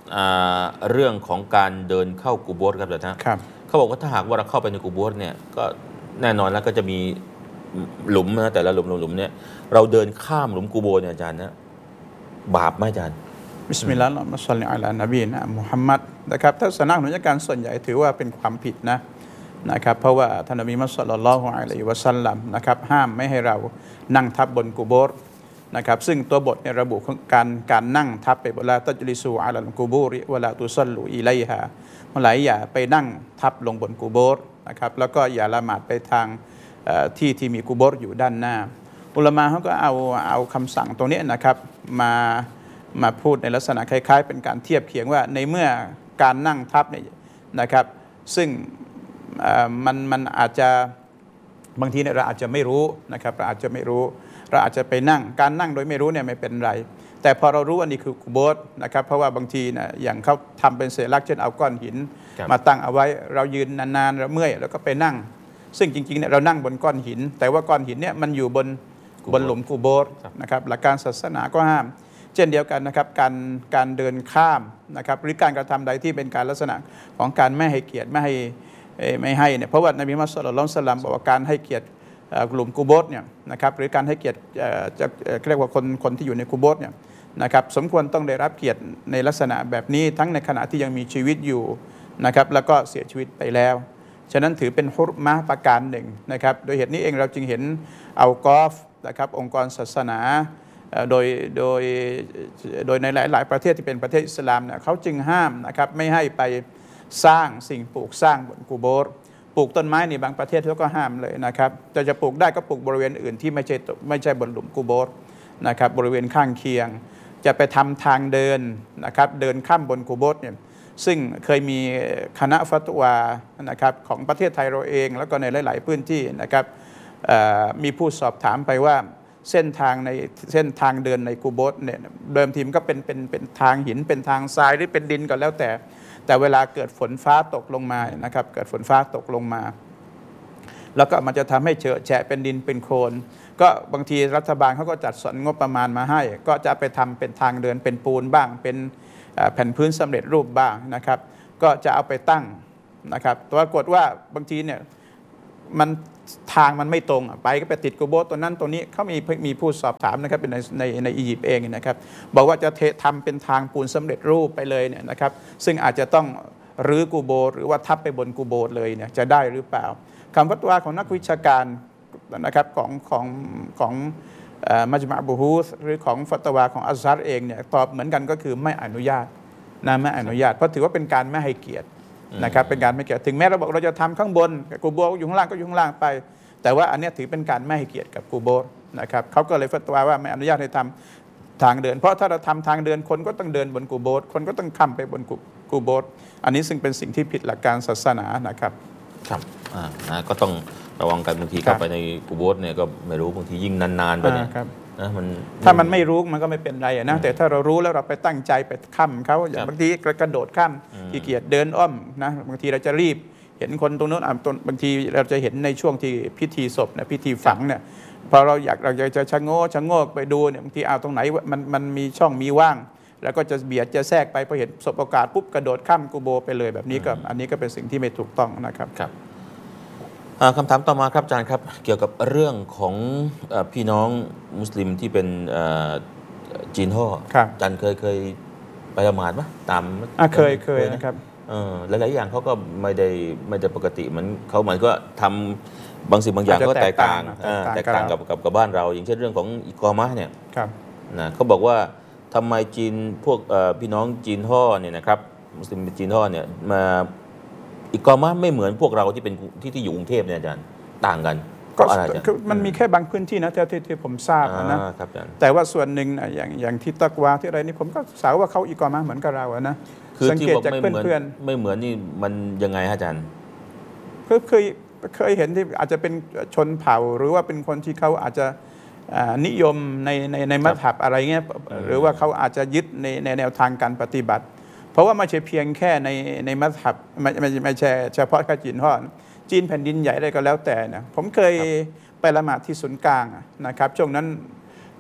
เรื่องของการเดินเข้ากูโบสครับอาจารย์ครับเขาบอกว่าถ้าหากว่าเราเข้าไปในกูโบสเนี่ยก็แน่นอนแล้วก็จะมีหลุมนะแต่ละหลุมเนี่ยเราเดินข้ามหลุมกูโบเนี่ยอาจารย์นะบาปไหมอาจารย์บิสมิลลาฮิรเราะห์มาศ็อลลิอะลานบีนะมุฮัมมัดนะครับทัศนะของนักการส่วนใหญ่ถือว่าเป็นความผิดนะครับเพราะว่าท่านนบีมุฮัมมัดศ็อลลัลลอฮุอะลัยฮิวะซัลลัมนะครับห้ามไม่ให้เรานั่งทับบนกุโบร์นะครับซึ่งตัวบทในระบุการนั่งทับไปบนลาตัจลิซูอะลัลกุบูริวะลาตุซัลลูอิลัยฮาหลายอย่าไปนั่งทับลงบนกุโบร์นะครับแล้วก็อย่าละหมาดไปทางที่มีกุโบร์อยู่ด้านหน้าอุลามะเขาก็เอาคำสั่งตรงนี้นะครับมาพูดในลักษณะคล้ายๆเป็นการเทียบเคียงว่าในเมื่อการนั่งทับเนี่ยนะครับซึ่งมันอาจจะบางทีเนี่ยเราอาจจะไม่รู้นะครับเราอาจจะไม่รู้เราอาจจะไปนั่งการนั่งโดยไม่รู้เนี่ยไม่เป็นไรแต่พอเรารู้ว่านี่คือกุโบร์นะครับเพราะว่าบางทีนะอย่างเขาทำเป็นสัญลักษณ์เช่นเอาก้อนหินมาตั้งเอาไว้เรายืนนานๆเราเมื่อยแล้วก็ไปนั่งซึ่งจริงๆเนี่ยเรานั่งบนก้อนหินแต่ว่าก้อนหินเนี่ยมันอยู่บนหลุมกุโบร์นะครับหลักการศาสนาก็ห้ามเช่นเดียวกันนะครับการเดินข้ามนะครับหรือการกระทำใดที่เป็นการลักษณะของการไม่ให้เกียรติไม่ให้เนี่ยเพราะว่านบีมุฮัมมัดศ็อลลัลลอฮุอะลัยฮิวะซัลลัมบอกว่าการให้เกียรติกลุ่มกูโบร์เนี่ยนะครับหรือการให้เกียรติจะเรียกว่าคนที่อยู่ในกูโบร์เนี่ยนะครับสมควรต้องได้รับเกียรติในลักษณะแบบนี้ทั้งในขณะที่ยังมีชีวิตอยู่นะครับแล้วก็เสียชีวิตไปแล้วฉะนั้นถือเป็นฮุรมะห์ประการหนึ่งนะครับโดยเหตุนี้เองเราจึงเห็นเอากอฟนะครับองค์กรศาสนาโดยในหลายๆประเทศที่เป็นประเทศอิสลามเนี่ยเขาจึงห้ามนะครับไม่ให้ไปสร้างสิ่งปลูกสร้างบนกุโบร์ปลูกต้นไม้ในบางประเทศเขาก็ห้ามเลยนะครับแต่จะปลูกได้ก็ปลูกบริเวณอื่นที่ไม่ใช่บนหลุมกุโบร์นะครับบริเวณข้างเคียงจะไปทำทางเดินนะครับเดินข้ามบนกุโบร์เนี่ยซึ่งเคยมีคณะฟัตวานะครับของประเทศไทยเราเองแล้วก็ในหลายๆพื้นที่นะครับมีผู้สอบถามไปว่าเส้นทางเดินในกูโบร์เนี่ยเดิมทีมก็เป็นทางหินเป็นทางทรายหรือเป็นดินก็แล้วแต่เวลาเกิดฝนฟ้าตกลงมานะครับเกิดฝนฟ้าตกลงมาแล้วก็มันจะทำให้เฉอะแฉะเป็นดินเป็นโคลนก็บางทีรัฐบาลเขาก็จัดสรรงบประมาณมาให้ก็จะไปทำเป็นทางเดินเป็นปูนบ้างเป็นแผ่นพื้นสำเร็จรูปบ้างนะครับก็จะเอาไปตั้งนะครับปรากฏว่าบางทีเนี่ยทางมันไม่ตรงไปก็ไปติดกูโบร์ตัวนั้นตัวนี้เขามีผู้สอบถามนะครับเป็นในอียิปต์เองนะครับบอกว่าจะทำเป็นทางปูนสำเร็จรูปไปเลยเนี่ยนะครับซึ่งอาจจะต้องรื้อกูโบร์หรือว่าทับไปบนกูโบร์เลยเนี่ยจะได้หรือเปล่าคำฟัตวาของนักวิชาการนะครับของมัจมะบูฮูธหรือของฟัตวาของอัซฮาร์เองเนี่ยตอบเหมือนกันก็คือไม่อนุญาตไม่อนุญาตเพราะถือว่าเป็นการไม่ให้เกียรตินะครับเป็นการไม่เกียรติถึงแม้เราบอกเราจะทำข้างบนกูโบร์อยู่ข้างล่างก็อยู่ข้างล่างไปแต่ว่าอันนี้ถือเป็นการไม่ให้เกียรติกับกูโบร์นะครับเขาก็เลยฟัตวาว่าไม่อนุญาตให้ทำทางเดินเพราะถ้าเราทำทางเดินคนก็ต้องเดินบนกูโบร์คนก็ต้องข้ามไปบนกูโบร์อันนี้ซึ่งเป็นสิ่งที่ผิดหลักการศาสนานะครับครับก็ต้องระวังกันบางทีเข้าไปในกูโบร์เนี่ยก็ไม่รู้บางทียิ่งนานๆไปเนี่ยนะถ้ามันไม่รู้มันก็ไม่เป็นไรนะแต่ถ้าเรารู้แล้วเราไปตั้งใจไปข้ามเขาอย่างบางทีกระโดดข้ามขี้เกียจเดินอ้อมนะบางทีเราจะรีบเห็นคนตรงนู้นบางทีเราจะเห็นในช่วงที่พิธีศพนะพิธีฝังเนี่ยพอเราจะชะโงกไปดูเนี่ยบางทีตรงไหนมันมีช่องมีว่างแล้วก็จะเบียดจะแทรกไปพอเห็นศพโอกาสปุ๊บกระโดดข้ามกูโบไปเลยแบบนี้ก็อันนี้ก็เป็นสิ่งที่ไม่ถูกต้องนะครับคำถามต่อมาครับอาจารย์ครับเกี่ยวกับเรื่องของพี่น้องมุสลิมที่เป็นจีนฮ่ออาจารย์เคยไปละหมาดไหมตามเคยนะครับหลายๆอย่างเขาก็ไม่ได้ปกติเหมือนเขาเหมือนก็ทำบางสิ่งบางอย่างก็แตกต่างกับบ้านเราอย่างเช่นเรื่องของอิกอมะห์เนี่ยนะเขาบอกว่าทำไมจีนพวกพี่น้องจีนฮ่อเนี่ยนะครับมุสลิมจีนฮ่อเนี่ยมาอิกอมะห์ไม่เหมือนพวกเราที่เป็นที่อยู่กรุงเทพเนี่ยอาจารย์ต่างกันก็มันมีแค่บางพื้นที่นะที่ผมทราบนะแต่ว่าส่วนหนึ่งอย่างที่ตักวาที่อะไรนี่ผมก็สาวว่าเขาอิกอมะห์เหมือนกับเรานะคือที่บอกไม่เหมือนนี่มันยังไงอาจารย์เคยเห็นที่อาจจะเป็นชนเผ่าหรือว่าเป็นคนที่เขาอาจจะนิยมในมัธยับอะไรเงี้ยหรือว่าเขาอาจจะยึดในแนวทางการปฏิบัติเพราะว่าไม่ใช่เพียงแค่ในมัธยับไม่ใช่เฉพาะแค่จีนฮ่อจีนแผ่นดินใหญ่อะไรก็แล้วแต่นะผมเคยไปละหมาดที่ศูนย์กลางนะครับช่วงนั้น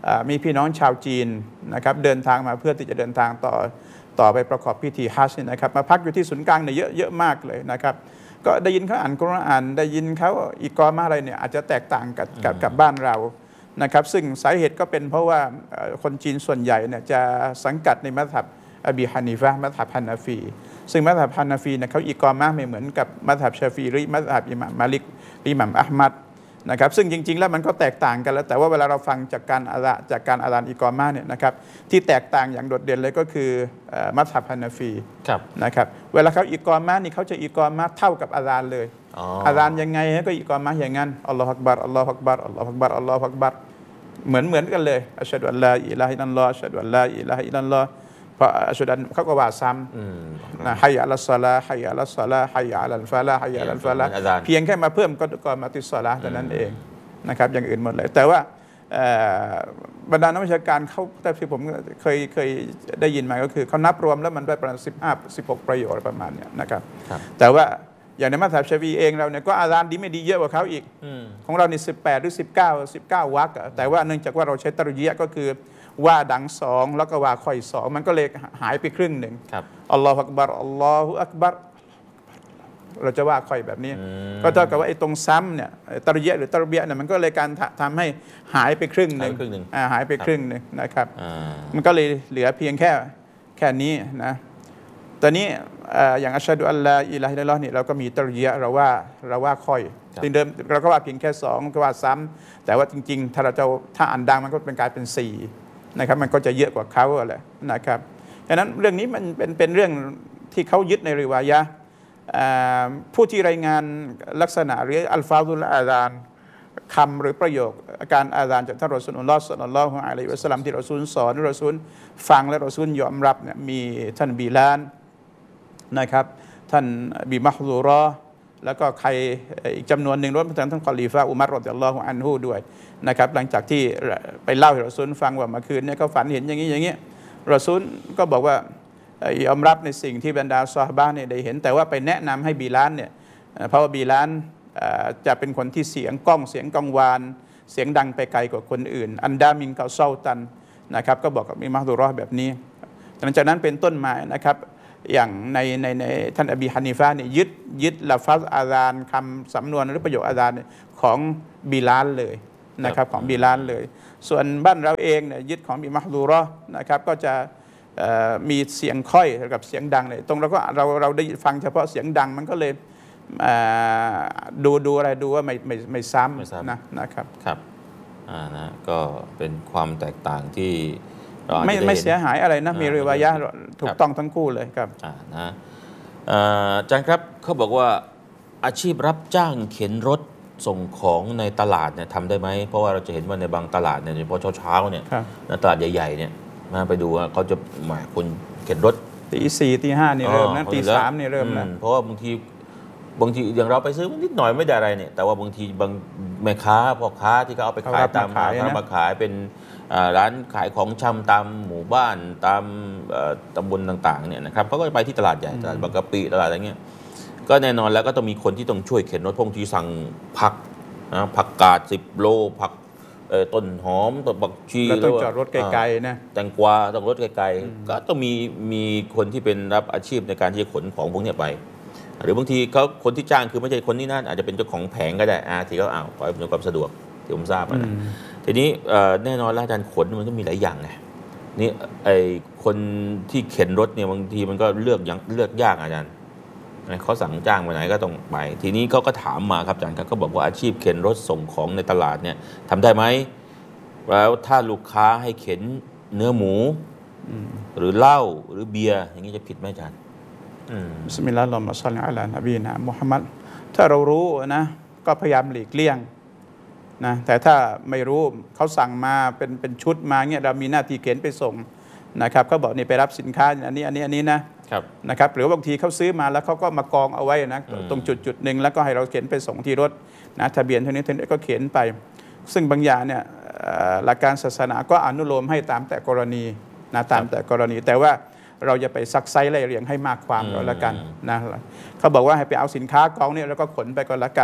มีพี่น้องชาวจีนนะครับเดินทางมาเพื่อที่จะเดินทางต่อไปประกอบพิธีฮัจญ์นะครับมาพักอยู่ที่ศูนย์กลางเนี่ยเยอะมากเลยนะครับก็ได้ยินเขาอ่านกุรอานได้ยินเขาอิกอมะห์อะไรเนี่ยอาจจะแตกต่างกับบ้านเรานะครับซึ่งสาเหตุก็เป็นเพราะว่าคนจีนส่วนใหญ่เนี่ยจะสังกัดในมัซฮับอบีฮานีฟะห์มัซฮับฮานาฟีซึ่งมัซฮับฮานาฟีเนี่ยเขาอิกอมะห์ไม่เหมือนกับมัซฮับชาฟีหรือมัซฮับอิหม่ามมาลิกอิหม่ามอะห์มัดนะครับซึ่งจริงๆแล้วมันก็แตกต่างกันแล้วแต่ว่าเวลาเราฟังจากการอาซานอิกอมะห์เนี่ยนะครับที่แตกต่างอย่างโดดเด่นเลยก็คือมัซฮับฮานาฟีนะครับเวลาเขาอิกอมะห์นี่เขาจะอิกอมะห์เท่ากับอาซานเลยอาซานยังไงก็อิกอมะห์อย่างนั้นอัลลอฮฺอักบัรอัลลอฮฺอักบัรอัลลอฮฺอักบัรอัลลอฮฺอักบัรเหมือนกันเลยอัชฮะดุอัลลาอิลาฮะอิลลัลลอฮอัชฮะดุอัลลาอิลาฮะอิลลัลลอฮเพราะอัชฮะดุเขาก็ว่าซ้ำนะฮัยยะอัลศอลาฮัยยะอัลศอลาฮัยยะอัลฟะลาฮัยยะอัลฟะลาเพียงแค่มาเพิ่มก็มาติศอลาเท่านั้นเองนะครับอย่างอื่นหมดเลยแต่ว่าบรรดานักวิชาการเขาแต่ที่ผมเคยได้ยินมาก็คือเขานับรวมแล้วมันได้ประมาณ15-16 ประโยชน์ประมาณเนี้ยนะครับแต่ว่าอย่างในมัซฮับชาฟีเองเราเนี่ยก็อาซานดีไม่ดีเยอะกว่าเขาอีกของเรานี่18หรือ19วรรคแต่ว่าเนื่องจากว่าเราใช้ตะรุยียะก็คือว่าดัง2แล้วก็ว่าค่อย2มันก็เลยหายไปครึ่งหนึ่งอัลลอฮฺอักบัรอัลลอฮฺอักบัรเราจะว่าค่อยแบบนี้ก็เท่ากับว่าไอ้ตรงซ้ำเนี่ยตะรุยียะหรือตะรุบียะเนี่ยมันก็เลยการทำให้หายไปครึ่งหนึ่งหายไปครึ่งหนึ่งนะครับมันก็เลยเหลือเพียงแค่นี้นะตอนนี้อย่างอัชฮะดุอัลลาอิลาฮะอิลลัลลอฮ์นี่เราก็มีตะรุยียะเราว่าค่อยจริงเดิมเราก็ว่าเพียงแค่2ก็ว่าซ้ำแต่ว่าจริงๆถ้าอ่านดังมันก็เป็นกลายเป็น4นะครับมันก็จะเยอะกว่าเขาแหละนะครับฉะนั้นเรื่องนี้มันเป็นเรื่องที่เขายึดในริวายะห์ผู้ที่รายงานลักษณะหรืออัลฟาซุลอาซานคำหรือประโยคการอาซานจากท่านรอซูลุลลอฮ์ ศ็อลลัลลอฮุอะลัยฮิวะซัลลัมที่รอซูลสอนรอซูลฟังและรอซูลยอมรับเนี่ยมีท่านบิลาลนะครับท่านบิมะฮซูรอแล้วก็ใครอีกจำนวนหนึ่งรวมทั้งท่านคอลีฟะอุมัรรอฎิยัลลอฮุอันฮุด้วยนะครับหลังจากที่ไปเล่าให้รอซูลฟังว่าเมื่อคืนเนี่ยเขาฝันเห็นอย่างนี้รอซูลก็บอกว่ายอมรับในสิ่งที่บรรดาซอฮาบะห์เนี่ยได้เห็นแต่ว่าไปแนะนำให้บิลาลเนี่ยเพราะว่าบิลาลจะเป็นคนที่เสียงก้องเสียงกังวานเสียงดังไปไกลกว่าคนอื่นอันดามินกาเซาตันนะครับก็บอกกับอิหม่ามซุรอห์แบบนี้หลังจากนั้นเป็นต้นมานะครับอย่างในท่านอบีฮานีฟะห์เนี่ยยึดละฟัซอาซานคำสำนวนหรือประโยคอาซานของบิลาลเลยนะครับของบิลาลเลยส่วนบ้านเราเองเนี่ยยึดของบิมะฮซูรอห์นะครับก็จะมีเสียงค่อยกับเสียงดังเลยตรงเราได้ฟังเฉพาะเสียงดังมันก็เลยดูอะไรดูว่าไม่ซ้ำนะครับครับนะก็เป็นความแตกต่างที่เราไม่เสียหายอะไรนะมีริวายะห์ถูกต้องทั้งคู่เลยครับนะอาจารย์ครับเขาบอกว่าอาชีพรับจ้างเข็นรถส่งของในตลาดเนี่ยทำได้ไหมเพราะว่าเราจะเห็นว่าในบางตลาดเนี่ยโดยเฉพาะเช้าๆเนี่ยตลาดใหญ่ๆเนี่ยไปดูว่าเขาจะคนเข็นรถตี 4 ตี 5นี่เริ่มนะตี 3นี่เริ่มนะเพราะว่าบางทีอย่างเราไปซื้อนิดหน่อยไม่ได้อะไรเนี่ยแต่ว่าบางทีบางแม่ค้าพ่อค้าที่เขาเอาไปขายตามมาขายเป็นร้านขายของชำตามหมู่บ้านตามตำบลต่างๆเนี่ยนะครับเขาก็ไปที่ตลาดใหญ่ตลาดบางกะปิตลาดอะไรเงี้ยก็แน่นอนแล้วก็ต้องมีคนที่ต้องช่วยเข็นรถพงที่สั่งผักกาด10 โลผักต้นหอมต้นบักชีแล้วต้องจอดรถไกลๆนะแตงกวาต้องรถไกลๆก็ต้องมีคนที่เป็นรับอาชีพในการที่จะขนของพวกนี้ไปหรือบางทีเขาคนที่จ้างคือไม่ใช่คนที่นั่นอาจจะเป็นเจ้าของแผงก็ได้ที่เขาขอให้เป็นความสะดวกที่ผมทราบนะทีนี้แน่นอนแล้วอาจารย์ขนมันต้องมีหลายอย่างไงนี่คนที่เข็นรถเนี่ยบางทีมันก็เลือกยากอาจารย์เขาสั่งจ้างไปไหนก็ต้องไปทีนี้เขาก็ถามมาครับอาจารย์ครับก็บอกว่าอาชีพเข็นรถส่งของในตลาดเนี่ยทำได้ไหมแล้วถ้าลูกค้าให้เข็นเนื้อหมูหรือเหล้าหรือเบียร์อย่างนี้จะผิดไหมอาจารย์บิสมิลลาฮิรเราะห์มานุรเราะฮีมอะลานบีนะมุฮัมมัดถ้าเรารู้นะก็พยายามหลีกเลี่ยงนะแต่ถ้าไม่รู้เขาสั่งมาเป็นชุดมาเงี้ยเรามีหน้าที่เข็นไปส่งนะครับเขาบอกนี่ไปรับสินค้าอันนี้นะครับหรือบางทีเขาซื้อมาแล้วเขาก็มากองเอาไว้นะตรงจุดหนึ่งแล้วก็ให้เราเข็นไปส่งที่รถนะทะเบียนเท่านี้ก็เข็นไปซึ่งบางอย่างเนี่ยหลักการศาสนาก็อนุโลมให้ตามแต่กรณีนะตามแต่กรณีแต่ว่าเราจะไปซักไซไล่เรียงให้มากความก็แล้วกันนะเขาบอกว่าให้ไปเอาสินค้ากองนี่แล้วก็ขนไปก็แล้วกัน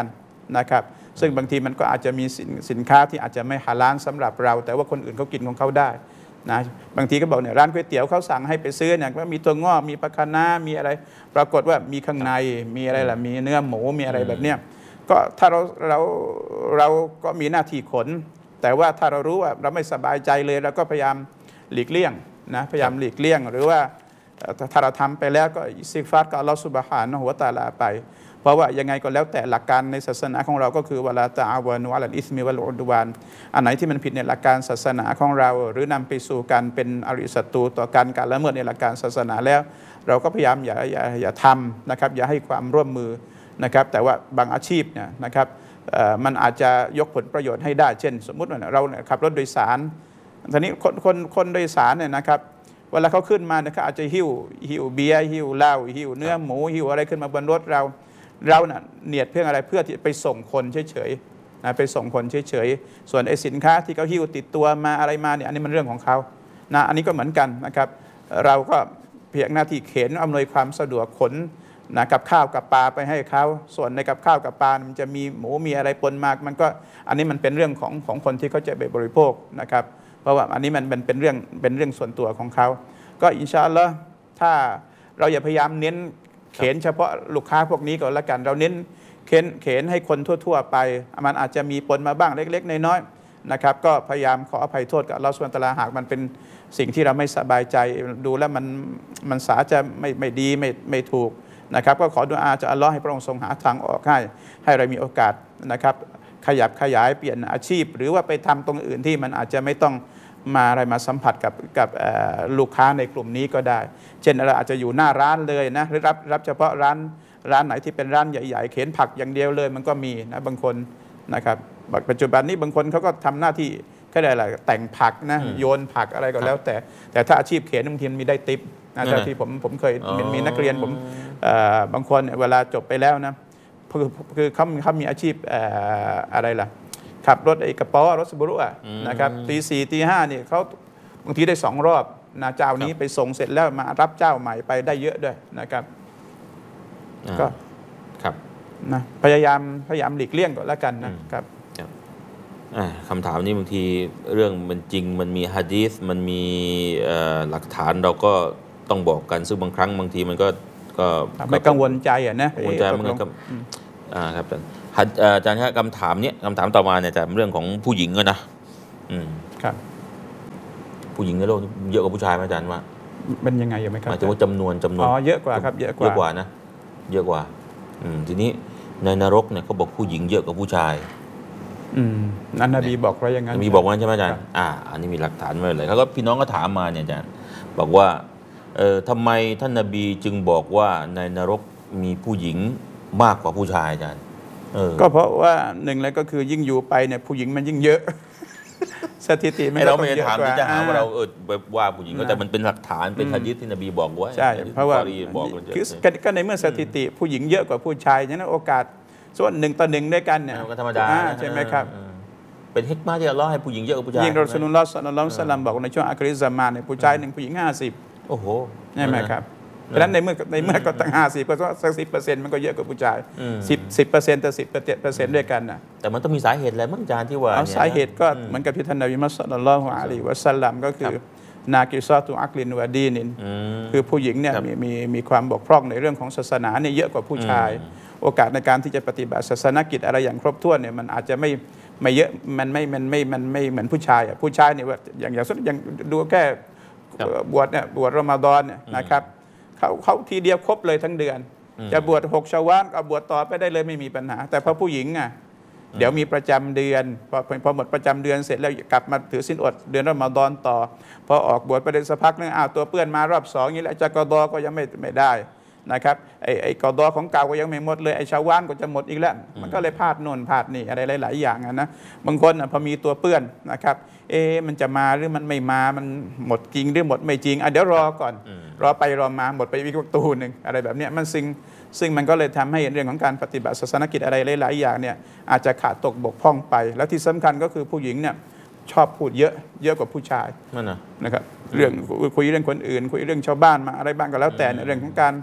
นะครับซึ่งบางทีมันก็อาจจะมีสินค้าที่อาจจะไม่ฮาลาลสำหรับเราแต่ว่าคนอื่นเขากินของเขาได้นะบางทีก็บอกเนี่ยร้านก๋วยเตี๋ยวเขาสั่งให้ไปซื้อเนี่ยว่ามีตัวงอกมีปลาคะน้ามีอะไรปรากฏว่ามีข้างในมีอะไรล่ะมีเนื้อหมูมีอะไรแบบเนี้ยก็ถ้าเราก็มีหน้าที่ขนแต่ว่าถ้าเรารู้ว่าเราไม่สบายใจเลยเราก็พยายามหลีกเลี่ยงนะพยายามหลีกเลี่ยงหรือว่าถ้าเราทำไปแล้วก็อิสติฆฟาร์กับอัลเลาะห์ซุบฮานะฮูวะตะอาลาไปเพราะว่ายังไงก็แล้วแต่หลักการในศาสนาของเราก็คือวะลาตะอาวานุอะลัลอิสมิวัลอุดวานอันไหนที่มันผิดในหลักการศาสนาของเราหรือนำไปสู่การเป็นอริศัตรูต่อการละเมิดในหลักการศาสนาแล้วเราก็พยายามอย่าทำนะครับอย่าให้ความร่วมมือนะครับแต่ว่าบางอาชีพเนี่ยนะครับมันอาจจะยกผลประโยชน์ให้ได้เช่นสมมุติว่าเราขับรถโดยสารทีนี้คนโดยสารเนี่ยนะครับเวลาเขาขึ้นมาเนี่ยเขาอาจจะหิ้วเบียร์หิ้วเหล้าหิ้วเนื้อหมูหิ้วอะไรขึ้นมาบนรถเราน่ะเนียดเพื่ออะไรเพื่อที่ไปส่งคนเฉยๆนะไปส่งคนเฉยๆส่วนไอ้สินค้าที่เขาหิ้วติดตัวมาอะไรมาเนี่ยอันนี้มันเรื่องของเขานะอันนี้ก็เหมือนกันนะครับเราก็เพียงหน้าที่เข็นอำนวยความสะดวกขนนะกับข้าวกับปลาไปให้เขาส่วนในกับข้าวกับปลามันจะมีหมูมีอะไรปนมามันก็อันนี้มันเป็นเรื่องของคนที่เขาจะไปบริโภคนะครับเพราะว่าอันนี้มันเป็นเรื่องส่วนตัวของเขาก็อินชาอัลลอฮ์ถ้าเราอย่าพยายามเน้นเข็นเฉพาะลูกค้าพวกนี้ก่อนละกันเราเน้นเข็นให้คนทั่วๆไปมันอาจจะมีปนมาบ้างเล็กๆน้อยๆนะครับก็พยายามขออภัยโทษกับอัลเลาะห์ซุบฮานะฮูวะตะอาลาหากมันเป็นสิ่งที่เราไม่สบายใจดูแล้วมันสาจะไม่ดีไม่ถูกนะครับก็ขอดุอาจากอัลเลาะห์ให้พระองค์ทรงหาทางออกให้เรามีโอกาสนะครับขยับขยายเปลี่ยนอาชีพหรือว่าไปทำตรงอื่นที่มันอาจจะไม่ต้องมาสัมผัสกับลูกค้าในกลุ่มนี้ก็ได้เช่นเราอาจจะอยู่หน้าร้านเลยนะหรือรับเฉพาะร้านไหนที่เป็นร้านใหญ่ๆเข็นผักอย่างเดียวเลยมันก็มีนะบางคนนะครับปัจจุบันนี้บางคนเขาก็ทำหน้าที่ก็ได้อะไรแต่งผักนะโยนผักอะไรก็แล้วแต่ถ้าอาชีพเข็นบางทีมีได้ติปนะแต่ที่ผมเคยมีนักเรียนผมบางคนเวลาจบไปแล้วนะคือเขามีอาชีพอะไรล่ะขับรถไอ้กระป๋อรถสบุรุอะนะครับตี 4 ตี 5นี่เขาบางทีได้2 รอบนะเจ้านี้ไปส่งเสร็จแล้วมารับเจ้าใหม่ไปได้เยอะด้วยนะครับก็ครับนะพยายามหลีกเลี่ยงก่อนแล้วกันนะครับคำถามนี้บางทีเรื่องมันจริงมันมีหะดีษมันมีหลักฐานเราก็ต้องบอกกันซึ่งบางครั้งบางทีมันก็ไม่กังวลใจนะกังวลใจมันก็ครับอาจารย์ครับคำถามต่อมาเนี่ยจะเรื่องของผู้หญิงนะครับผู้หญิงในโลกเยอะกว่าผู้ชายไหมอาจารย์ว่าเป็นยังไงอยู่ไหมครับหมายถึงว่าจำนวนเยอะกว่าครับเยอะกว่านะเยอะกว่าทีนี้ในนรกเนี่ยเขาบอกผู้หญิงเยอะกว่าผู้ชายนั่นนบีบอกไว้อย่างนั้นนบีบอกว่าใช่ไหมอาจารย์อันนี้มีหลักฐานไว้เลยเขาก็พี่น้องก็ถามมาเนี่ยอาจารย์บอกว่าทำไมท่านนบีจึงบอกว่าในนรกมีผู้หญิงมากกว่าผู้ชายอาจารย์ก็เพราะว่าหนึ่งเลยก็คือยิ่งอยู่ไปเนี่ยผู้หญิงมันยิ่งเยอะสถิติเราไม่ได้ถามที่จะหาว่าเราว่าผู้หญิงแต่มันเป็นหลักฐานเป็นหะดีษที่นบีบอกไว้ใช่เพราะว่าคือก็ในเมื่อสถิติผู้หญิงเยอะกว่าผู้ชายฉะนั้นโอกาสส่วน1 ต่อ 1ด้วยกันเนี่ยก็ธรรมดาใช่ไหมครับเป็นฮิกมาที่อัลเลาะห์ให้ผู้หญิงเยอะกว่าผู้ชายยิ่งรอซูลุลลอฮ์ ศ็อลลัลลอฮุอะลัยฮิวะซัลลัมบอกในช่วงอาคิริซะมานเนี่ยผู้ชาย1ผู้หญิง50 โอ้โหใช่ไหมครับเพราะฉะนั้นในเมื่อก็ตั้ง50ก็สัก10%มันก็เยอะกว่าผู้ชาย10%ต่อ10%ด้วยกันนะแต่มันต้องมีสาเหตุอะไรมั้งอาจารย์ที่ว่าสาเหตุก็เหมือนกับที่ท่านนบีมุฮัมมัด ศ็อลลัลลอฮุอะลัยฮิวะซัลลัมก็คือนากิซาตุอักลินวะดีนินคือผู้หญิงเนี่ยมีความบกพร่องในเรื่องของศาสนาเนี่ยเยอะกว่าผู้ชายโอกาสในการที่จะปฏิบัติศาสนกิจอะไรอย่างครบถ้วนเนี่ยมันอาจจะไม่เยอะมันไม่เหมือนผู้ชายผู้ชายเนี่ยว่าอย่างดูแค่บวชเนี่ยบวชรอมฎอนเนี่ยนะครับเขาทีเดียวครบเลยทั้งเดือนจะบวช6 ชาวาลก็บวชต่อไปได้เลยไม่มีปัญหาแต่พอผู้หญิงเดี๋ยวมีประจำเดือนพอหมดประจำเดือนเสร็จแล้วกลับมาถือศีลอดเดือนรอมฎอนต่อพอออกบวชไปได้สักพักนึงตัวเปื้อนมารอบ2อย่างนี้แหละจะกอฎอก็ยังไม่ได้นะครับไอ้กอฎอของเก่าก็ยังไม่หมดเลยไอ้ชาววานก็จะหมดอีกแล้วมันก็เลยพลาดโน่นพลาดนี่อะไรหลายๆอย่างนะบางคนพอมีตัวเปื้อนนะครับมันจะมาหรือมันไม่มามันหมดจริงหรือหมดไม่จริงเดี๋ยวรอก่อนรอไปรอมาหมดไปอีกตูนึงอะไรแบบนี้มันซึ่งมันก็เลยทำให้เรื่องของการปฏิบัติศาสนกิจอะไรหลายๆอย่างเนี่ยอาจจะขาดตกบกพร่องไปแล้วที่สำคัญก็คือผู้หญิงเนี่ยชอบพูดเยอะกว่าผู้ชายนะครับเรื่องคุยเรื่องคนอื่นคุยเรื่องชาวบ้านมาอะไรบ้างก็แล้วแต่ในเรื่องของการ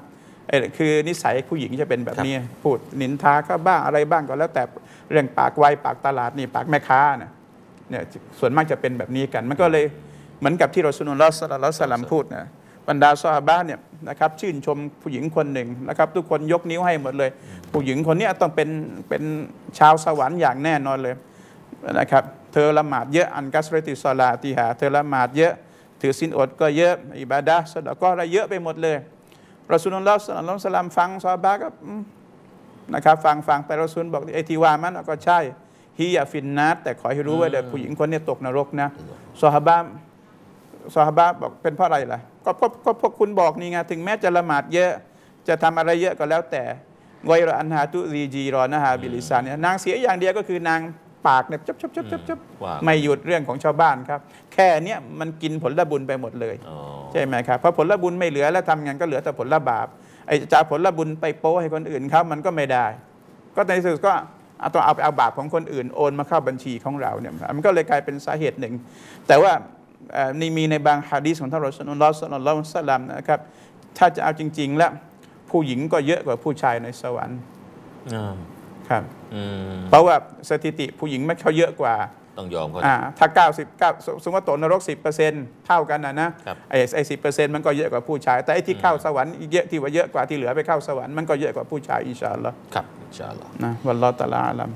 คือนิสัยผู้หญิงจะเป็นแบบนี้พูดนินทาก็บ้างอะไรบ้างก็แล้วแต่เรื่องปากไวปากตลาดนี่ปากแม่ค้าเนี่ยส่วนมากจะเป็นแบบนี้กันมันก็เลยเหมือนกับที่รอซูลุลลอฮ์ ศ็อลลัลลอฮุอะลัยฮิวะซัลลัมพูดนะบรรดาซอฮาบะห์เนี่ยนะครับชื่นชมผู้หญิงคนหนึ่งนะครับทุกคนยกนิ้วให้หมดเลยผู้หญิงคนนี้ต้องเป็นชาวสวรรค์อย่างแน่นอนเลยนะครับเธอละหมาดเยอะอันกัสรติศอลาติฮาเธอละหมาดเยอะถือศีลอดก็เยอะอิบาดะห์ซะดะกอฮ์อะไรเยอะไปหมดเลยรอซูลุลลอฮ์ ศ็อลลัลลอฮุอะลัยฮิวะซัลลัมฟังซอฮาบะห์ก็นะครับฟังไปรอซูลบอกไอ้ที่ว่ามันก็ใช่ฮียาฟินนัสแต่ขอให้รู้ว่าเดี๋ยวผู้หญิงคนนี้ตกนรกนะซอฮาบะห์บอกเป็นเพราะอะไรล่ะก็พวกคุณบอกนี่ไงถึงแม้จะละหมาดเยอะจะทำอะไรเยอะก็แล้วแต่กอยรออันฮาตุรีจีรอนะฮาบิลิซานเนี่ยนางเสียอย่างเดียวก็คือนางปากเนี่ยจับไม่หยุดเรื่องของชาวบ้านครับแค่เนี้ยมันกินผลบุญไปหมดเลยใช่ไหมครับเพราะผลบุญไม่เหลือแล้วทำงานก็เหลือแต่ผลบาปไอ้จะผลบุญไปโป้ให้คนอื่นเขามันก็ไม่ได้ก็ในที่สุดก็ต้องเอาบาปของคนอื่นโอนมาเข้าบัญชีของเราเนี่ยมันก็เลยกลายเป็นสาเหตุหนึ่งแต่ว่านี่มีในบางหะดีษของท่านรอซูลุลลอฮ์ ศ็อลลัลลอฮุอะลัยฮิวะซัลลัมนะครับถ้าจะเอาจริงๆแล้วผู้หญิงก็เยอะกว่าผู้ชายในสวรรค์ครับเพราะว่าสถิติผู้หญิงไม่เขาเยอะกว่าต้องยอมเขาถ้า99สมมติว่าตกนรก 10% เท่ากันนะไอ้10%มันก็เยอะกว่าผู้ชายแต่ไอ้ที่เข้าสวรรค์เยอะที่ว่าเยอะกว่าที่เหลือไปเข้าสวรรค์มันก็เยอะกว่าผู้ชายอินชาอัลลอฮ์ครับอินชาอัลลอฮ์นะวัลลอฮุตะอาลาอะลัม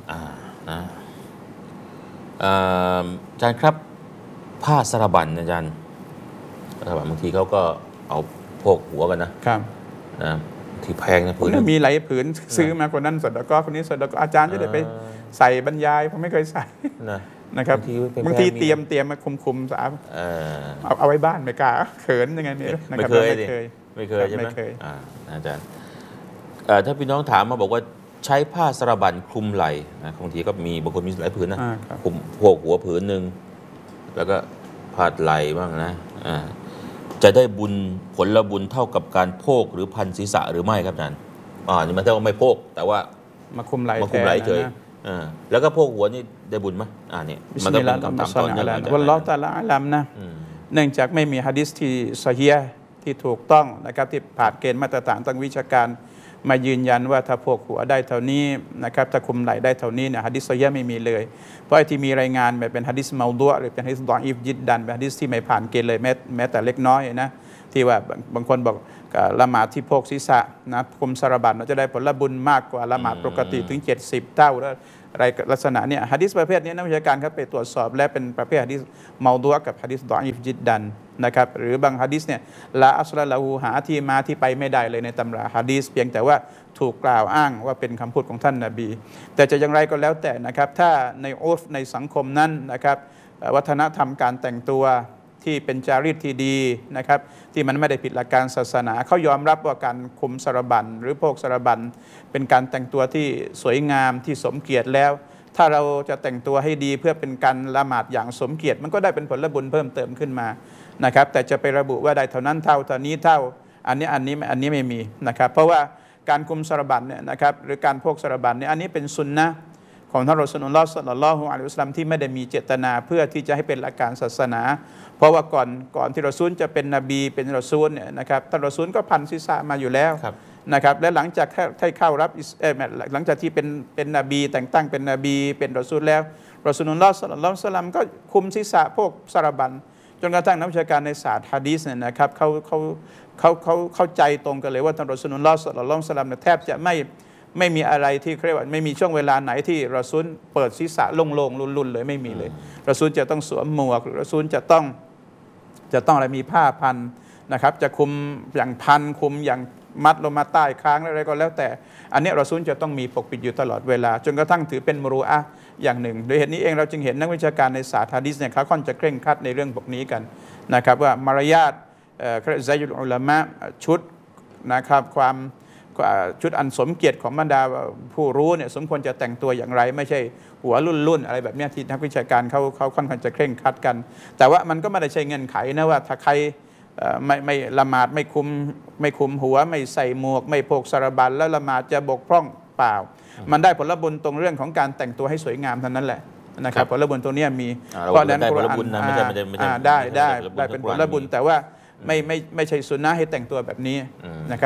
อาจารย์ครับผ้าสารบัญอาจารย์บางทีเขาก็เอาโพกหัวกันนะครับนะที่แพงนะผืนมีหลายผืนซื้อมาคนนั้นสดแล้วก็คนนี้สดแล้วก็อาจารย์จะได้ไปใส่บรรยายผมไม่เคยใส่นะครับบางทีเตรียมมาคุมสะอาดเอาไว้บ้านไม่กล้าเขินยังไงเนี่ยไม่เคยใช่ไหมอาจารย์ถ้าพี่น้องถามมาบอกว่าใช้ผ้าสารบัญคลุมไหล่นะบางทีก็มีบางคนมีหลายผืนนะคลุมโพกหัวผืนหนึ่งแล้วก็พาดไหล่บ้างนะจะได้บุญผลบุญเท่ากับการโพกหรือพันศีรษะหรือไม่ครับอาจารย์นี่มันเท่ากับไม่โพกแต่ว่ามาคุมไหล่เฉยแล้วก็โพกหัวนี่ได้บุญไหมนี่มันก็เป็นคำถามตอนนี้วัลลอฮุตะอาลาอะลัมนะเนื่องจากไม่มีหะดีษที่ซอฮีฮ์ที่ถูกต้องนะครับที่ผ่านเกณฑ์มาตรฐานทางวิชาการมายืนยันว่าถ้าโพกหัวได้เท่านี้นะครับถ้าคุมไหล่ได้เท่านี้เนี่ยหะดีษซอฮีฮ์ไม่มีเลยเพราะไอ้ที่มีรายงานแบบเป็นหะดีษเมาดุอ์หรือเป็นหะดีษฎออีฟญิดดันเป็นหะดีษที่ไม่ผ่านเกณฑ์เลยแม้แต่เล็กน้อยนะที่ว่าบางคนบอกละหมาดที่โพกศีรษะนะคุมสารบัญเราจะได้ผลบุญมากกว่าละหมาดปกติถึง70 เท่าแล้วอะไรลักษณะเนี่ยหะดีษประเภทนี้นักวิชาการครับไปตรวจสอบและเป็นประเภทหะดีษเมาดุอ์กับหะดีษฎออีฟญิดดันนะครับหรือบางหะดีษเนี่ยละอัสละละหูหาที่มาที่ไปไม่ได้เลยในตำราหะดีษเพียงแต่ว่าถูกกล่าวอ้างว่าเป็นคำพูดของท่านนบีแต่จะอย่างไรก็แล้วแต่นะครับถ้าในอุฟในสังคมนั้นนะครับวัฒนธรรมการแต่งตัวที่เป็นจารีตที่ดีนะครับที่มันไม่ได้ผิดหลักการศาสนาเขายอมรับว่าการคุมสารบัญหรือโพกสารบัญเป็นการแต่งตัวที่สวยงามที่สมเกียรติแล้วถ้าเราจะแต่งตัวให้ดีเพื่อเป็นการละหมาดอย่างสมเกียรติมันก็ได้เป็นผลบุญเพิ่มเติมขึ้นมานะครับแต่จะไประบุว่าได้เท่านั้นเท่านี้เท่าอันนี้ไม่มีนะครับเพราะว่าการคุมสารบัญเนี่ยนะครับหรือการโพกสารบัญเนี่ยอันนี้เป็นซุนนะห์ของท่านรอซูลุลลอฮ์ ศ็อลลัลลอฮุอะลัยฮิวะซัลลัมที่ไม่ได้มีเจตนาเพื่อที่จะให้เป็นหลักการศาสนาเพราะว่าก่อนที่รอซูลจะเป็นนบีเป็นรอซูลเนี่ยนะครับท่านรอซูลก็พันศีรษะมาอยู่แล้วนะครับและหลังจากที่เข้ารับหลังจากที่เป็นนบีแต่งตั้งเป็นนบีเป็นรอซูลแล้วรอซูลุลลอฮ์ ศ็อลลัลลอฮุอะลัยฮิวะซัลลัมก็คุมศีรษะพวกสารบัญจนกระทั่งนักวิชาการในศาสตร์หะดีษเนี่ยนะครับเขาเข้าใจตรงกันเลยว่าท่านรอซูลุลลอฮ์ ศ็อลลัลลอฮุอะลัยฮิวะซัลลัมแทบจะไม่มีอะไรที่เรียกว่าไม่มีช่วงเวลาไหนที่รอซูลเปิดศีรษะโล่งๆลุ่นๆเลยไม่มีเลยรอซูลจะต้องสวมหมวกรอซูลจะต้องอะไรมีผ้าพันนะครับจะคุมอย่างพันคุมอย่างมัดลงมาใต้ค้างอะไรก็แล้วแต่อันนี้รอซูลจะต้องมีปกปิดอยู่ตลอดเวลาจนกระทั่งถือเป็นมรูอะห์อย่างหนึ่งโดยเหตุนี้เองเราจึงเห็นนักวิชาการในศาสตร์หะดีษเนี่ยเขาค่อนจะเคร่งครัดในเรื่องพวกนี้กันนะครับว่ามารยาทไซยุลอุลามะชุดนะครับความชุดอันสมเกียรติของบรรดาผู้รู้เนี่ยสมควรจะแต่งตัวอย่างไรไม่ใช่หัวรุ่นอะไรแบบนี้ที่นักวิชาการเขาค่อนข้างจะเคร่งครัดกันแต่ว่ามันก็ไม่ได้ใช่เงื่อนไขนะว่าถ้าใครไม่ละหมาดไม่คุมหัวไม่ใส่หมวกไม่โพกสารบัญแล้วละหมาดจะบกพร่องเปล่ามันได้ผลบุญตรงเรื่องของการแต่งตัวให้สวยงามเท่านั้นแหละนะครับผลบุญตัวนี้มีเพราะนั้นกุรอานได้เป็นผลบุญแต่ว่าไม่ใช่สุนนะให้แต่งตัวแบบนี้นะครับ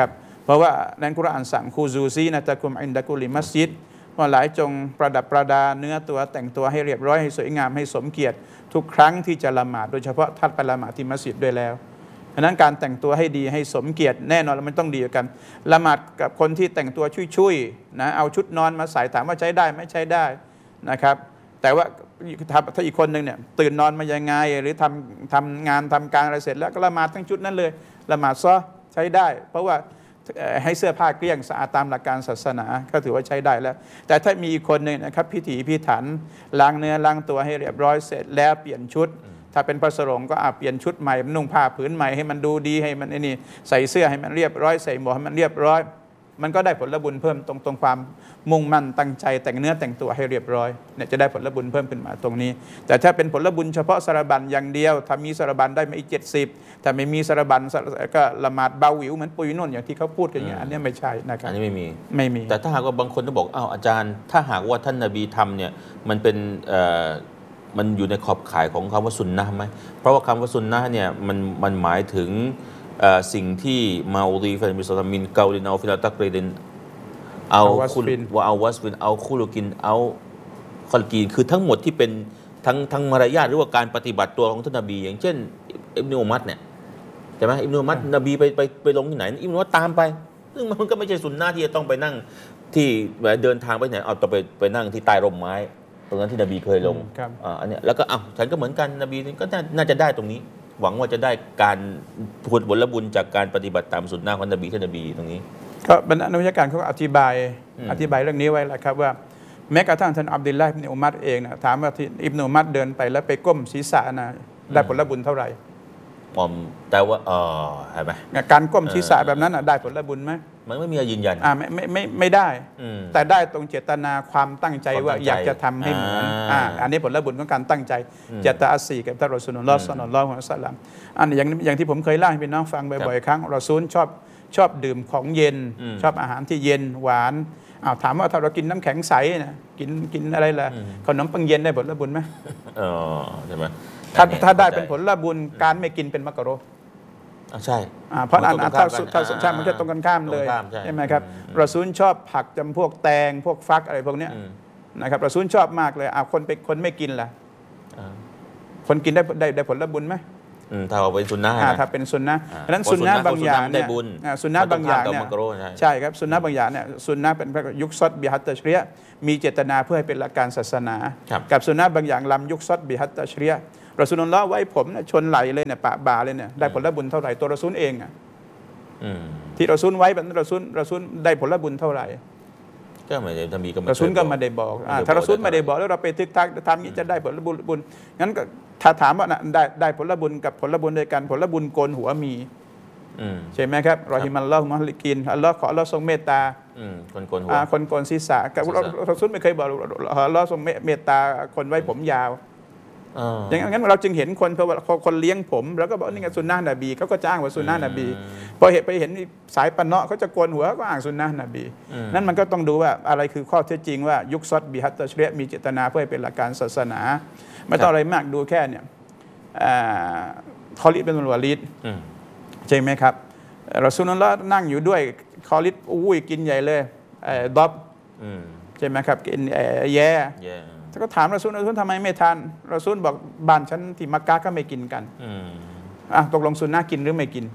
เพราะว่าในกุรอานสั่งคูซูซีนะตะกุมอินดะกุลิมัสยิดว่าหลายจงประดับประดาเนื้อตัวแต่งตัวให้เรียบร้อยให้สวยงามให้สมเกียรติทุกครั้งที่จะละหมาดโดยเฉพาะทัดไปละหมาดที่มัสยิดด้วยแล้วฉะนั้นการแต่งตัวให้ดีให้สมเกียรติแน่นอนมันต้องดีกันละหมาดกับคนที่แต่งตัวชุยๆนะเอาชุดนอนมาใส่ถามว่าใช้ได้ไม่ใช้ได้นะครับแต่ว่าถ้าอีกคนหนึ่งเนี่ยตื่นนอนมายังไงหรือทำงานทำการอะไรเสร็จแล้วก็ละหมาดทั้งชุดนั้นเลยละหมาดซะใช้ได้ เพราะว่าให้เสื้อผ้าเกลี้ยงสะอาดตามหลักการศาสนาก็ถือว่าใช้ได้แล้วแต่ถ้ามีอีกคนหนึ่งนะครับพิถีพิถันล้างเนื้อล้างตัวให้เรียบร้อยเสร็จแล้วเปลี่ยนชุดถ้าเป็นพระสงฆ์ก็เปลี่ยนชุดใหม่นุ่งผ้าผืนใหม่ให้มันดูดีให้มันนี่ใส่เสื้อให้มันเรียบร้อยใส่หมวกให้มันเรียบร้อยมันก็ได้ผลบุญเพิ่มตรงความมุ่งมั่นตั้งใจแต่งเนื้อแต่งตัวให้เรียบร้อยเนี่ยจะได้ผลบุญเพิ่มขึ้นมาตรงนี้แต่ถ้าเป็นผลบุญเฉพาะสารบัญอย่างเดียวถ้ามีสารบัญได้มาอีก70แต่ไม่มีสารบัญก็ละหมาดเบาหวิวเหมือนปุยนุ่นอย่างที่เขาพูดกันอย่างอันนี้ไม่ใช่นะครับอันนี้ไม่มีแต่ถ้าหากว่าบางคนต้องบอกอ้าวอาจารย์ถ้าหากว่าท่านนบีทำเนี่ยมันเป็นมันอยู่ในขอบข่ายของคำว่าซุนนะห์ไหมเพราะว่าคำว่าซุนนะห์เนี่ยมันหมายถึงสิ่งที่มาอูรีฟันมิสลามินเกาลินเอาฟิลตักรีดินเอาคุลว่าเอาวัสฟินเอาคุลกินเอาคอลกีนคือทั้งหมดที่เป็นทั้งมารยาทหรือว่าการปฏิบัติตัวของท่านนบีอย่างเช่นอิบนุอุมัรเนี่ยใช่ไหมอิบนุอุมัรนบีไปลงที่ไหนอิบนุอุมัรตามไปซึ่งมันก็ไม่ใช่สุนนะที่จะต้องไปนั่งที่เดินทางไปไหนเอาต้องไปนั่งที่ใต้ร่มไม้ตรงนั้นที่นบีเคยลงอันนี้แล้วก็ฉันก็เหมือนกันนบีก็น่าจะได้ตรงนี้หวังว่าจะได้การผลบุญจากการปฏิบัติตามสุนนะของนบีท่านนบีตรงนี้ก็บรรดานักวิชาการเขาอธิบายเรื่องนี้ไว้แล้วครับว่าแม้กระทั่งท่านอับดุลลาห์อิบนุอุมัรเองนะถามว่าที่อิบนุอุมัรเดินไปแล้วไปก้มศีรษะนะได้ผลบุญเท่าไหร่แต่ว่าใช่ไหมการก้มศีรษะแบบนั้นได้ผลบุญไหมมันไม่มียืนยันไม่ได้แต่ได้ตรงเจตนาความตั้งใจว่าอยากจะทำให้เหมือนอันนี้ผลบุญของการตั้งใจเจตอัสซีกับท่านรอซูลุลลอฮ์ศ็อลลัลลอฮุอะลัยฮิวะซัลลัมอันอย่างที่ผมเคยเล่าให้พี่น้องฟังบ่อยๆครั้งรอซูลชอบดื่มของเย็นชอบอาหารที่เย็นหวานถามว่าถ้าเรากินน้ำแข็งใสนะกินอะไรล่ะขนมปังเย็นได้ผลบุญไหมใช่ไหมถ้าได้เป็นผลบุญการไม่กินเป็นมักรุฮ์ใช่เพราะถ้าใช่มันจะตรงกันข้ามเลยใช่ไหมครับรอซูลชอบผักจำพวกแตงพวกฟักอะไรพวกนี้นะครับรอซูลชอบมากเลยคนไม่กินล่ะคนกินได้ผลบุญไหมถ้าเอาเป็นซุนนะห์ถ้าเป็นซุนนะห์ฉะนั้นซุนนะห์บางอย่างเนี่ยซุนนะห์บางอย่างเนี่ยใช่ครับซุนนะห์บางอย่างเนี่ยซุนนะห์เป็นยุคซอดบิฮัตตัชรียะห์มีเจตนาเพื่อให้เป็นหลักการศาสนากับซุนนะห์บางอย่างลำยุคซอดบิฮัตตัชรียะห์รอซูลุลลอฮ์ไว้ผมชนไหลเลยเนี่ยปะบ่าเลยเนี่ยได้ผลบุญเท่าไหร่ตัวรอซูลเองที่รอซูลไว้แบบรอซูลได้ผลบุญเท่าไหร่ก็ไม่ได้ทำมีก็รอซูลก็ไม่ได้บอกถ้ารอซูลไม่ได้บอกแล้วเราไปทึกทักทำนี้จะได้ผลบุญงั้นก็ถ้าถามว่าได้ผลบุญกับผลบุญด้วยกันผลบุญโกนหัวมีใช่ไหมครับรอฮิมัลลอฮุมุฮลิกินอัลลอฮ์ขออัลลอฮ์ทรงเมตตาคนโกนหัวคนโกนศีรษะกับรอซูลไม่เคยบอกอัลลอฮ์ทรงเมตตาคนไว้ผมยาวอย่างนั้นเราจึงเห็นคนเลี้ยงผมแล้วก็บอกนี่ไงซุนนะห์นบีเขาก็จ้างว่าซุนนะห์นบีพอไปเห็นสายปะเนาะเขาจะโกนหัวก็อ้างซุนนะห์นบีนั่นมันก็ต้องดูว่าอะไรคือข้อเท็จจริงว่ายุคซอดบิฮัตตัชรียะห์มีเจตนาเพื่อให้เป็นหลักการศาสนาไม่ต้องอะไรมากดูแค่เนี่ยคอลิดเป็นวาลิดใช่ไหมครับรอซูลุลลอฮ์นั่งอยู่ด้วยคอลิดกินใหญ่เลยดอบใช่ไหมครับกินแย่ก็ถามรอซูลทำไมไม่ทานรอซูลบอกบ้านฉันที่มักกะก็ไม่กินกันตกลงซุนนะห์กินหรือไม่กิน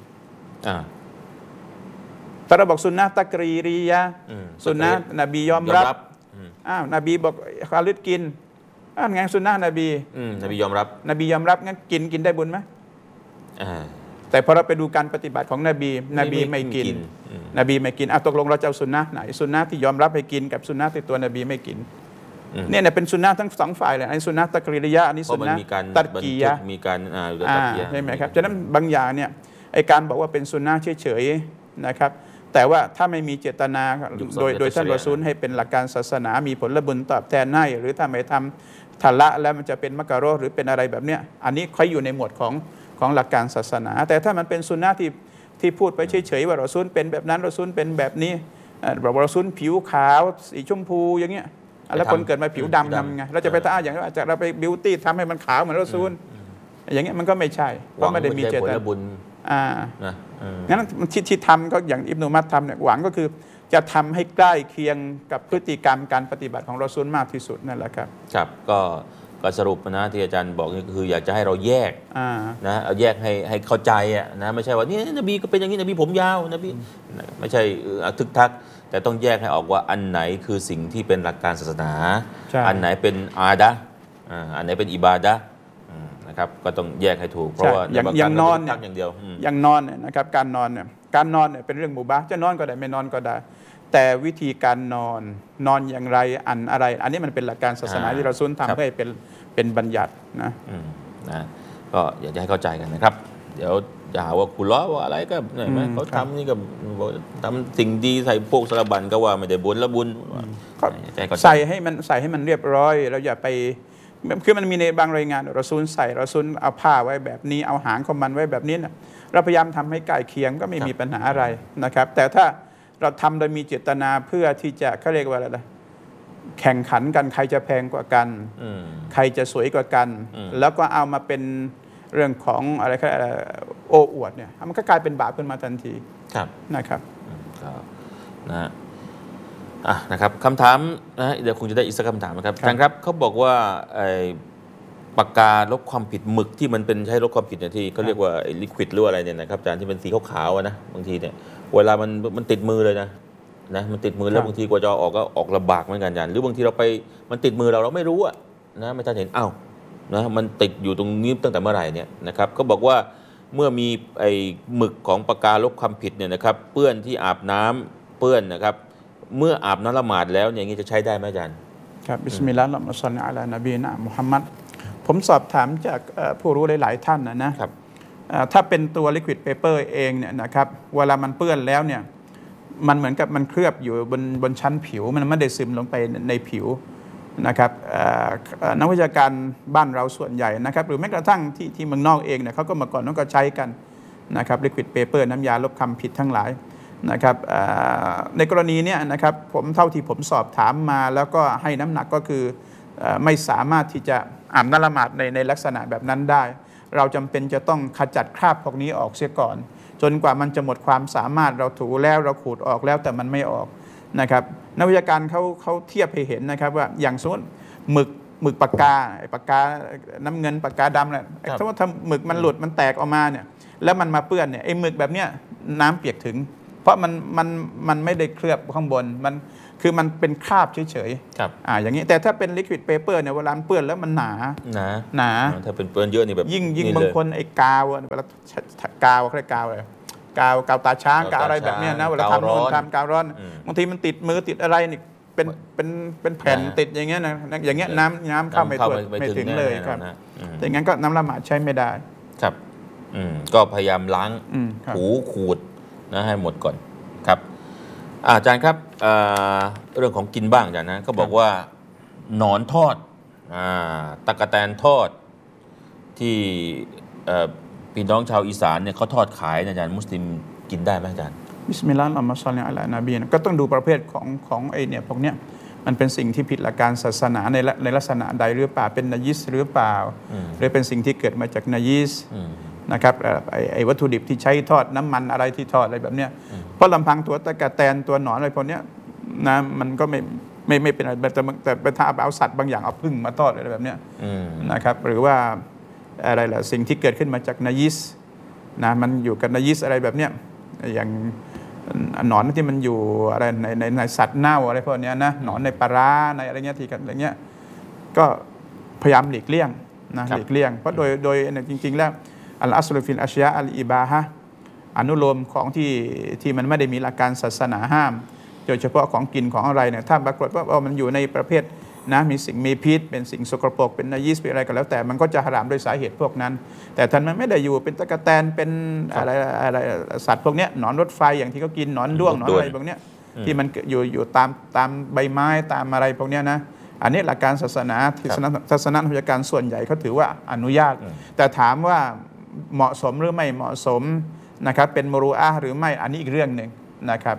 แต่เราบอกซุนนะห์ตักรีรียะซุนนะห์นบียอมรับนบีบอกคอลิดกินงั้นซุนนะห์นบียอมรับงั้นกินได้บุญไหมแต่พอเราไปดูการปฏิบัติของนบีไม่กินนบีไม่กินตกลงเราจะเอาซุนนะห์ไหนซุนนะห์ที่ยอมรับให้กินกับซุนนะห์ที่ตัวนบีไม่กินเนี่ยเป็นซุนนะห์ทั้งสองฝ่ายเลยอันนี้ซุนนะห์ตักรีริยะอันนี้ซุนนะห์ตัดกียะมีการใช่ไหมครับฉะนั้นบางอย่างเนี่ยไอการบอกว่าเป็นซุนนะห์เฉยๆนะครับแต่ว่าถ้าไม่มีเจตนาโดยท่านรอซูลให้เป็นหลักการศาสนามีผลบุญตอบแทนให้หรือถ้าไม่ทำทะละแล้วมันจะเป็นมักรุฮ์หรือเป็นอะไรแบบเนี้ยอันนี้ค่อยอยู่ในหมวดของหลักการศาสนาแต่ถ้ามันเป็นซุนนะห์ที่พูดไปเฉยๆว่ารอซูลเป็นแบบนั้นรอซูลเป็นแบบนี้บอกรอซูลผิวขาวสีชมพูอย่างเงี้ยแล้วคนเกิดมาผิวดำทำไงเราจะไปท้าอย่างเราไปบิวตี้ทำให้มันขาวเหมือนรอซูลอย่างเงี้ยมันก็ไม่ใช่เพราะไม่ได้มีเจตนานะงั้นที่ทำก็อย่างอิบนุมัดทำเนี่ยหวังก็คือจะทำให้ใกล้เคียงกับพฤติกรรมการปฏิบัติของรอซูลมากที่สุดนั่นแหละครับครับก็สรุปนะที่อาจารย์บอกนี่คืออยากจะให้เราแยกนะเอาแยกให้เข้าใจนะไม่ใช่ว่านี่นบีก็เป็นอย่างนี้นบีผมยาวนบีไม่ใช่ทึกทักแต่ต้องแยกให้ออกว่าอันไหนคือสิ่งที่เป็นหลักการศาสนาอันไหนเป็นอาดะอันไหนเป็นอิบาดะนะครับก็ต้องแยกให้ถูกเพราะว่าอย่างนอนเนี่ยอย่างเดียวอย่างนอนเนี่ยนะครับการนอนเนี่ยเป็นเรื่องมุบาห์จะนอนก็ได้ไม่นอนก็ได้แต่วิธีการนอนอย่างไรอะไรอันนี้มันเป็นหลักการศาสนาที่เราซุนทำเพื่อให้เป็นบัญญัตินะก็อยากจะให้เข้าใจกันนะครับเดี๋ยวจะหาว่าคุณล้อว่าอะไรก็เนี่ยเขาทำนี่ก็ทำสิ่งดีใส่พวกสารบัญก็ว่าไม่ได้บุญละบุญใส่ให้มันเรียบร้อยเราอย่าไปคือมันมีในบางรายงานเราซุนเอาผ้าไว้แบบนี้เอาหางของมันไว้แบบนี้นะเราพยายามทำให้ใกล้เคียงก็ไม่มีปัญหาอะไรนะครับแต่ถ้าเราทำโดยมีเจตนาเพื่อที่จะเขาเรียกว่าอะไรแข่งขันกันใครจะแพงกว่ากันใครจะสวยกว่ากันแล้วก็เอามาเป็นเรื่องของอะไรโอ้อวดเนี่ยมันก็กลายเป็นบาปขึ้นมาทันทีนะครับนะครับคำถามนะเดี๋ยวคงจะได้อีกสักคำถามนะครับอาจารย์ครับเขาบอกว่าปากกาลบความผิดหมึกที่มันเป็นใช้ลบความผิดเนี่ยที่เขาเรียกว่าลิควิดหรืออะไรเนี่ยนะครับอาจารย์ที่เป็นสีขาวๆนะบางทีเนี่ยเวลามันติดมือเลยนะมันติดมือแล้วบางทีกว่าจะออกก็ออกลำบากเหมือนกันอาจารย์หรือบางทีเราไปมันติดมือเราไม่รู้นะไม่ทันเห็นมันติดอยู่ตรงนี้ตั้งแต่เมื่อไหร่เนี่ยนะครับก็บอกว่าเมื่อมีหมึกของปากกาลบความผิดเนี่ยนะครับเปื้อนที่อาบน้ำเปื้อนนะครับเมื่ออาบน้ำละหมาดแล้วอย่างนี้จะใช้ได้ไหมอาจารย์ครับบิสมิลลาฮิรเราะห์มาศ็อลลิอะลานบีนะมุฮัมมัดผมสอบถามจากผู้รู้หลายๆท่านนะครับถ้าเป็นตัว liquid paper เองเนี่ยนะครับเวลามันเปื้อนแล้วเนี่ยมันเหมือนกับมันเคลือบอยู่บนชั้นผิวมันไม่ได้ซึมลงไปในผิวนะครับนักวิชาการบ้านเราส่วนใหญ่นะครับหรือแม้กระทั่งที่เมืองนอกเองเนี่ยเขาก็เมื่อก่อนก็ใช้กันนะครับ liquid paper น้ำยาลบคำผิดทั้งหลายนะครับในกรณีนี้นะครับผมเท่าที่ผมสอบถามมาแล้วก็ให้น้ำหนักก็คือไม่สามารถที่จะอาบน้ำละหมาดในลักษณะแบบนั้นได้เราจำเป็นจะต้องขจัดคราบพวกนี้ออกเสียก่อนจนกว่ามันจะหมดความสามารถเราถูแล้วเราขูดออกแล้วแต่มันไม่ออกนะครับนักวิชาการเขาเทียบให้เห็นนะครับว่าอย่างสมมติหมึกปากกาน้ำเงินปากกาดำเนี่ยสมมติถ้าหมึกมันหลุดมันแตกออกมาเนี่ยแล้วมันมาเปื้อนเนี่ยไอ้หมึกแบบเนี้ยน้ำเปียกถึงเพราะมันไม่ได้เคลือบข้างบนมันคือมันเป็นคราบเฉยๆอย่างนี้แต่ถ้าเป็น liquid paper เนี่ยเวลาเปื้อนแล้วมันหนาถ้าเป็นเปื้อนเยอะนี่แบบยิ่งบางคนไอ้กาวเวลากาวเขาเรียกกาวอะไรกาวตาช้างกาวอะไรแบบนี้นะเวลาทำโน่นทำกาวร้อนบางทีมันติดมือติดอะไรนี่เป็นแผ่นติดอย่างเงี้ยนะอย่างเงี้ยน้ำเข้าไม่ถึงเลยครับแต่งั้นก็น้ำละหมาดใช้ไม่ได้ครับก็พยายามล้างหูขูดนะให้หมดก่อนครับอาจารย์ครับเรื่องของกินบ้างอาจารย์นะก็บอกว่าหนอนทอดตะกะแตนทอดที่พี่น้องชาวอีสานเนี่ยเขาทอดขายอาจารย์มุสลิมกินได้ไหมอาจารย์บิสมิลลาฮิรเราะห์มาศ็อลลิอะลานบีก็ต้องดูประเภทของไอเนี่ยพวกเนี้ยมันเป็นสิ่งที่ผิดหลักการศาสนาในลักษณะใดหรือเปล่าเป็นนายิสหรือเปล่าหรือเป็นสิ่งที่เกิดมาจากนายิสนะครับไอ้วัตถุดิบที่ใช้ทอดน้ำมันอะไรที่ทอดอะไรแบบเนี้ยเพราะลำพังตัวตะกะแตนตัวหนอนอะไรพวกเนี้ยนะมันก็ไม่เป็นอะไรแต่ไปถ้าเอาสัตว์บางอย่างเอาผึ้งมาทอดอะไรแบบเนี้ยนะครับหรือว่าอะไรล่ะสิ่งที่เกิดขึ้นมาจากนายิสนะมันอยู่กับนายิสอะไรแบบเนี้ยอย่างหนอนที่มันอยู่อะไรในสัตว์เน่าอะไรพวกนี้นะหนอนในปลาร้าในอะไรเงี้ยที่กันอะไรเงี้ยก็พยายามหลีกเลี่ยงนะหลีกเลี่ยงเพราะโดยจริงๆแล้วอัลอัสลุฟิลอัชยาอัลอิบาฮะอนุโลมของที่มันไม่ได้มีหลักการศาสนาห้ามโดยเฉพาะของกินของอะไรเนี่ยถ้าปรากฏว่ามันอยู่ในประเภทนะมีสิ่งมีพิษเป็นสิ่งสกปรกเป็นนายิสเป็นอะไรก็แล้วแต่มันก็จะหรามโดยสาเหตุพวกนั้นแต่ท่านมันไม่ได้อยู่เป็นตะกะแตนเป็นอะไรสัตว์พวกนี้หนอนรถไฟอย่างที่เขากินหนอนด้วงหนอนอะไรพวกนี้ที่มันอยู่ตามใบไม้ตามอะไรพวกนี้นะอันนี้หลักการศาสนาศาสนาวิชาการส่วนใหญ่เขาถือว่าอนุญาตแต่ถามว่าเหมาะสมหรือไม่เหมาะสมนะครับเป็นมรูอะห์หรือไม่อันนี้อีกเรื่องหนึ่งนะครับ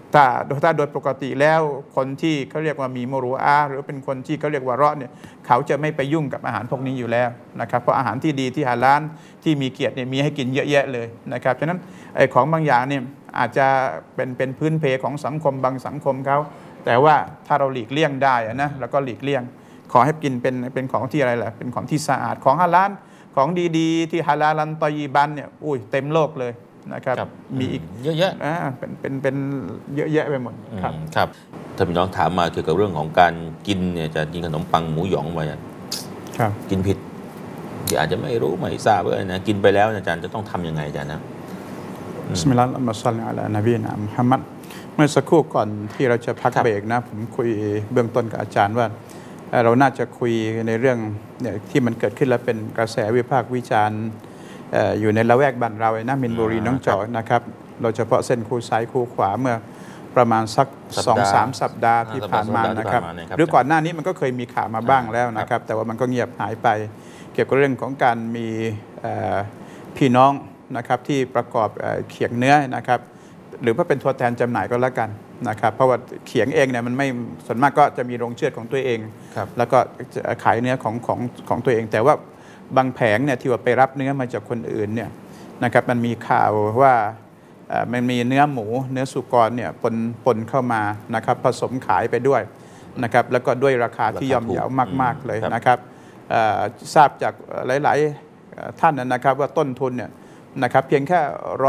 ถ้าโดยปกติแล้วคนที่เขาเรียกว่ามีโมรูอาหรือเป็นคนที่เขาเรียกว่าเราะห์เนี่ยเขาจะไม่ไปยุ่งกับอาหารพวกนี้อยู่แล้วนะครับเพราะอาหารที่ดีที่ฮาลาลที่มีเกียรติเนี่ยมีให้กินเยอะแยะเลยนะครับฉะนั้นไอ้ของบางอย่างเนี่ยอาจจะเป็นพื้นเพของสังคมบางสังคมเขาแต่ว่าถ้าเราหลีกเลี่ยงได้นะแล้วก็หลีกเลี่ยงขอให้กินเป็นของที่อะไรล่ะเป็นของที่สะอาดของฮาลาลของดีๆที่ฮาลาลันตอยีบันเนี่ยอุ้ยเต็มโลกเลยนะครับมีอีกเยอะแยะเป็นเยอะแยะไปหมดครับครับถ้าพี่น้องถามมาเกี่ยวกับเรื่องของการกินเนี่ยจะกินขนมปังหมูหยองไปครับกินผิดอาจจะไม่รู้ไม่ทราบว่านะกินไปแล้วอาจารย์จะต้องทำยังไงอาจารย์นะบิสมิลลาฮิรเราะห์มาศ็อลลิอะลานบีนะมุฮัมมัดเมื่อสักครู่ก่อนที่เราจะพักเบรกนะผมคุยเบื้องต้นกับอาจารย์ว่าเราน่าจะคุยในเรื่องเนี่ยที่มันเกิดขึ้นแล้วเป็นกระแสวิพากษ์วิจารณ์อยู่ในละแวกบ้านเรานะมินบุรีน้องจอกนะครับโดยเฉพาะเส้นคูซ้ายคูขวาเมื่อประมาณสัก 2-3 สัปดาห์ที่ผ่านมานะครับหรือก่อนหน้านี้มันก็เคยมีข่าวมาบ้างแล้วนะครับแต่ว่ามันก็เงียบหายไปเกี่ยวกับเรื่องของการมีพี่น้องนะครับที่ประกอบเขียงเนื้อนะครับหรือว่าเป็นตัวแทนจำหน่ายก็แล้วกันนะครับเพราะว่าเขียงเองเนี่ยมันไม่ส่วนมากก็จะมีโรงเชือดของตัวเองแล้วก็ขายเนื้อของตัวเองแต่ว่าบางแผงเนี่ยที่ว่าไปรับเนื้อมาจากคนอื่นเนี่ยนะครับมันมีข่าวว่ามันมีเนื้อหมูเนื้อสุกรเนี่ยปนเข้ามานะครับผสมขายไปด้วยนะครับแล้วก็ด้วยราคาที่ย่อมเยาวมากๆเลยนะครับทราบจากหลายๆท่านนะครับว่าต้นทุนเนี่ยนะครับเพียงแค่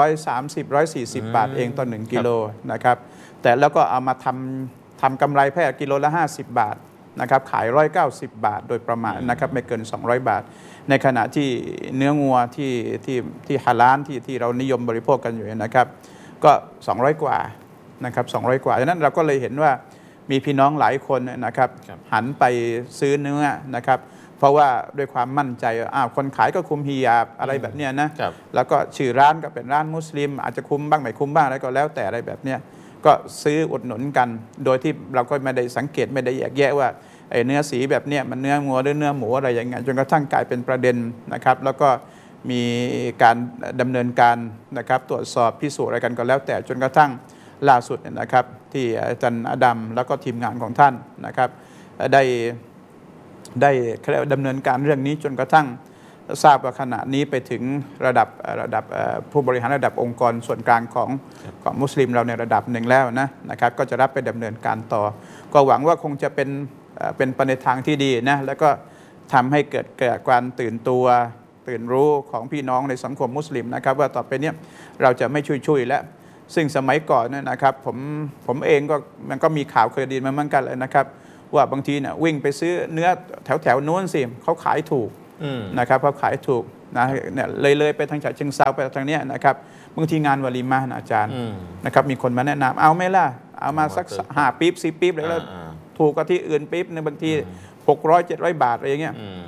130-140 บาทเองต่อ1กิโลนะครับแต่แล้วก็เอามาทำกำไรแค่กิโลละ50 บาทนะครับขาย190 บาทโดยประมาณนะครับไม่เกิน200 บาทในขณะที่เนื้องัวที่ฮาลาลที่เรานิยมบริโภคกันอยู่นะครับก็200 กว่านะครับ200 กว่าดังนั้นเราก็เลยเห็นว่ามีพี่น้องหลายคนนะครับหันไปซื้อเนื้อนะครับเพราะว่าด้วยความมั่นใจคนขายก็คุมฮิญาบอะไรแบบเนี้ยนะแล้วก็ชื่อร้านก็เป็นร้านมุสลิมอาจจะคุมบ้างไม่คุมบ้างอะไรก็แล้วแต่อะไรแบบเนี้ยก็ซื้ออุดหนุนกันโดยที่เราก็ไม่ได้สังเกตไม่ได้แยกแยะว่าไอ้เนื้อสีแบบเนี้ยมันเนื้องัวหรือเนื้อหมูอะไรอย่างเงี้ยจนกระทั่งกลายเป็นประเด็นนะครับแล้วก็มีการดำเนินการนะครับตรวจสอบพิสูจน์อะไรกันก็แล้วแต่จนกระทั่งล่าสุดนะครับที่อาจารย์อดัมแล้วก็ทีมงานของท่านนะครับได้ดำเนินการเรื่องนี้จนกระทั่งทราบว่าขณะนี้ไปถึงระดับผู้บริหารระดับองค์กรส่วนกลางของมุสลิมเราในระดับหนึ่งแล้วนะครับก็จะรับไปดำเนินการต่อก็หวังว่าคงจะเป็นไปในทางที่ดีนะแล้วก็ทำให้เกิดการตื่นตัวตื่นรู้ของพี่น้องในสังคมมุสลิมนะครับว่าต่อไปนี้เราจะไม่ช่วยแล้วซึ่งสมัยก่อนนะครับผมเองก็มันก็มีข่าวเคยได้ยินมาเหมือนกันเลยนะครับว่าบางทีเนี่ยวิ่งไปซื้อเนื้อแถวนู้นสิเขาขายถูกนะครับเขาขายถูกนะเนี่ยเลยไปทางฉะเชิงเทราไปทางเนี้ยนะครับบางทีงานวะลีมาอาจารย์นะครับมีคนมาแนะนำเอาไหมล่ะเอามาสัก5 ปี๊บ 10 ปี๊บแล้วถูกกว่าที่อื่นปี๊บในบางที600-700 บาทอะไรอย่างเงี้ย